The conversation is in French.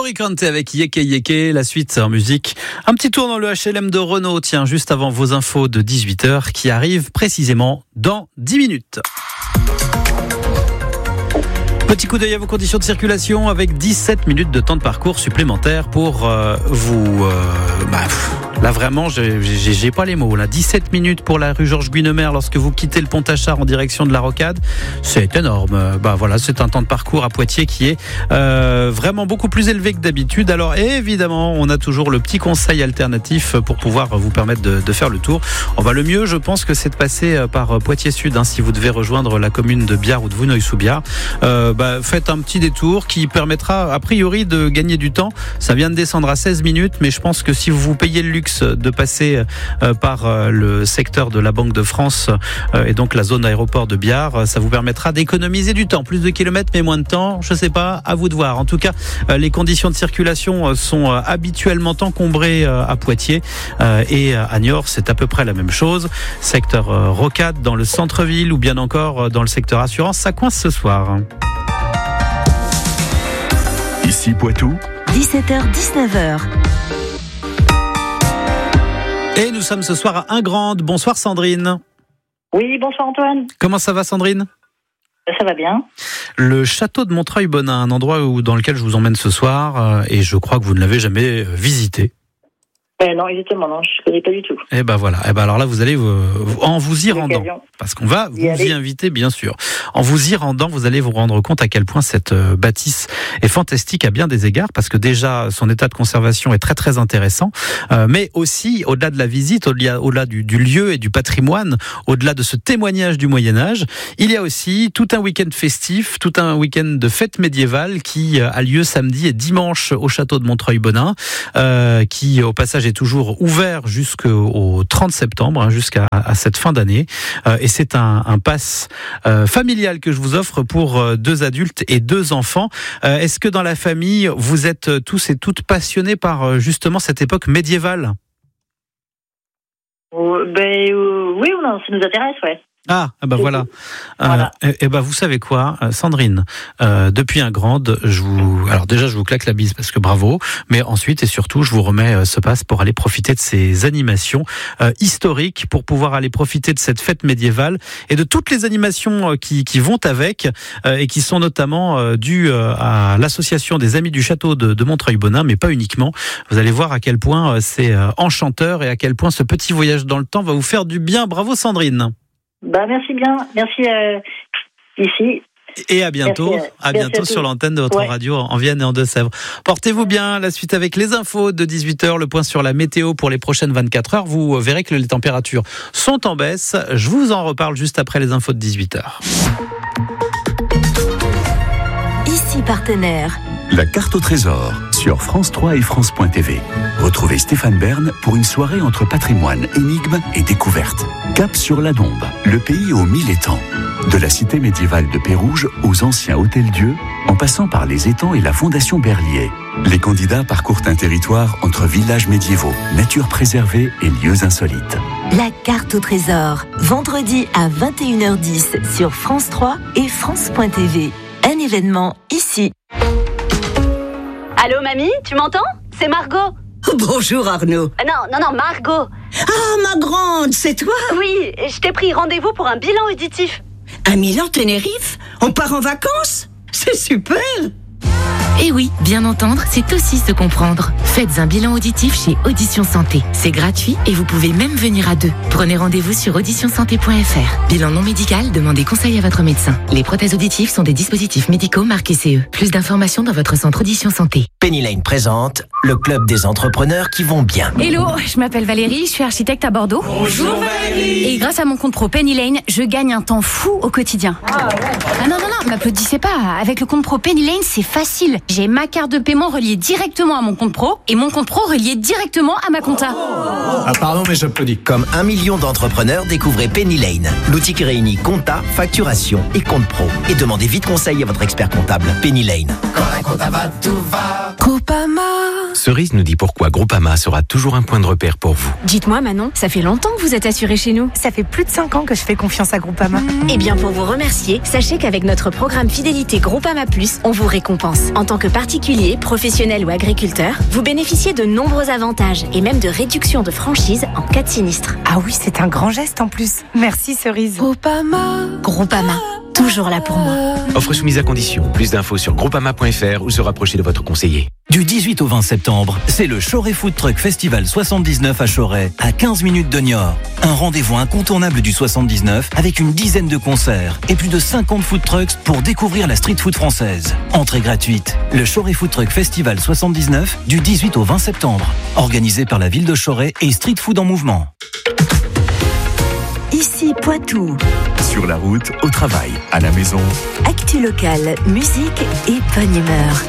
Morricone avec Yeke Yeke, la suite en musique. Un petit tour dans le HLM de Renault, tiens, juste avant vos infos de 18h qui arrivent précisément dans 10 minutes. Petit coup d'œil à vos conditions de circulation avec 17 minutes de temps de parcours supplémentaires pour là vraiment, j'ai pas les mots. Là, 17 minutes pour la rue Georges Guynemer lorsque vous quittez le Pont-Achard en direction de la Rocade. C'est énorme. Voilà, c'est un temps de parcours à Poitiers qui est vraiment beaucoup plus élevé que d'habitude. Alors évidemment, on a toujours le petit conseil alternatif pour pouvoir vous permettre de faire le tour. Le mieux, je pense que c'est de passer par Poitiers Sud, si vous devez rejoindre la commune de Biard ou de Vouneuil-sous-Biard. Faites un petit détour qui permettra a priori de gagner du temps. Ça vient de descendre à 16 minutes, mais je pense que si vous payez le luxe de passer par le secteur de la Banque de France et donc la zone aéroport de Biard, ça vous permettra d'économiser du temps. Plus de kilomètres mais moins de temps, je sais pas, à vous de voir. En tout cas, les conditions de circulation sont habituellement encombrées à Poitiers et à Niort, c'est à peu près la même chose. Secteur Rocade dans le centre-ville ou bien encore dans le secteur assurance, ça coince ce soir. Ici Poitou, 17h-19h. Et nous sommes ce soir à Ingrande. Bonsoir Sandrine. Oui, bonsoir Antoine. Comment ça va Sandrine ? Ça va bien. Le château de Montreuil-Bonin, un endroit dans lequel je vous emmène ce soir, et je crois que vous ne l'avez jamais visité. Non, exactement, non, je ne connais pas du tout. Voilà. Alors là, vous allez en vous y rendant, parce qu'on va vous y inviter, bien sûr. En vous y rendant, vous allez vous rendre compte à quel point cette bâtisse est fantastique à bien des égards, parce que déjà, son état de conservation est très très intéressant, mais aussi, au-delà de la visite, au-delà du lieu et du patrimoine, au-delà de ce témoignage du Moyen-Âge, il y a aussi tout un week-end festif, tout un week-end de fête médiévale qui a lieu samedi et dimanche au château de Montreuil-Bonin, qui, au passage, est toujours ouvert jusqu'au 30 septembre, jusqu'à cette fin d'année. Et c'est un pass familial que je vous offre pour 2 adultes et 2 enfants. Est-ce que dans la famille, vous êtes tous et toutes passionnés par justement cette époque médiévale ? Oui, ça nous intéresse, ouais. Voilà. Vous savez quoi, Sandrine, depuis Ingrande, je vous claque la bise parce que bravo, mais ensuite et surtout, je vous remets ce pass pour aller profiter de ces animations historiques, pour pouvoir aller profiter de cette fête médiévale et de toutes les animations qui vont avec et qui sont notamment dues à l'association des Amis du Château de Montreuil-Bonin, mais pas uniquement. Vous allez voir à quel point c'est enchanteur et à quel point ce petit voyage dans le temps va vous faire du bien. Bravo Sandrine. Merci bien, merci ici. Et à bientôt, sur l'antenne de votre radio en Vienne et en Deux-Sèvres. Portez-vous bien, la suite avec les infos de 18h, le point sur la météo pour les prochaines 24 heures. Vous verrez que les températures sont en baisse. Je vous en reparle juste après les infos de 18h. Ici partenaire. la carte au trésor sur France 3 et France.tv. Retrouvez Stéphane Bern pour une soirée entre patrimoine, énigmes et découvertes. Cap sur la Dombe, le pays aux 1000 étangs. De la cité médiévale de Pérouge aux anciens hôtels-dieux, en passant par les étangs et la fondation Berlier. Les candidats parcourent un territoire entre villages médiévaux, nature préservée et lieux insolites. La carte au trésor, vendredi à 21h10 sur France 3 et France.tv. Un événement ici. Allô mamie, tu m'entends? C'est Margot. Bonjour Arnaud. Non, Margot. Ah, ma grande, c'est toi? Oui, je t'ai pris rendez-vous pour un bilan auditif. À Milan-Tenerife? On part en vacances? C'est super! Et oui, bien entendre, c'est aussi se comprendre. Faites un bilan auditif chez Audition Santé. C'est gratuit et vous pouvez même venir à deux. Prenez rendez-vous sur auditionsanté.fr. Bilan non médical, demandez conseil à votre médecin. Les prothèses auditives sont des dispositifs médicaux marqués CE. Plus d'informations dans votre centre Audition Santé. Penny Lane présente le club des entrepreneurs qui vont bien. Hello, je m'appelle Valérie, je suis architecte à Bordeaux. Bonjour Valérie. Et grâce à mon compte pro Penny Lane, je gagne un temps fou au quotidien. Non, m'applaudissez pas. Avec le compte pro Penny Lane, c'est facile. J'ai ma carte de paiement reliée directement à mon compte pro et mon compte pro relié directement à ma compta. Ah pardon, mais j'applaudis. Comme 1 million d'entrepreneurs, découvrez Penny Lane. L'outil qui réunit compta, facturation et compte pro. Et demandez vite conseil à votre expert comptable. Penny Lane. Quand un compta va, tout va. Groupama. Cerise nous dit pourquoi Groupama sera toujours un point de repère pour vous. Dites-moi Manon, ça fait longtemps que vous êtes assurée chez nous. Ça fait plus de 5 ans que je fais confiance à Groupama. Eh bien pour vous remercier, sachez qu'avec notre programme Fidélité Groupama Plus, on vous récompense. En tant que particulier, professionnel ou agriculteur, vous bénéficiez de nombreux avantages et même de réduction de franchise en cas de sinistre. Ah oui, c'est un grand geste en plus. Merci Cerise. Groupama, toujours là pour moi. Offre soumise à condition. Plus d'infos sur groupama.fr ou se rapprocher de votre conseiller. Du 18 au 20 septembre, c'est le Choret Food Truck Festival 79 à Choret, à 15 minutes de Niort. Un rendez-vous incontournable du 79 avec une dizaine de concerts et plus de 50 food trucks pour découvrir la street food française. Entrée gratuite. Le Choret Food Truck Festival 79 du 18 au 20 septembre. Organisé par la ville de Choret et Street Food en Mouvement. Ici Poitou. Sur la route, au travail, à la maison. Actu locale, musique et bonne humeur.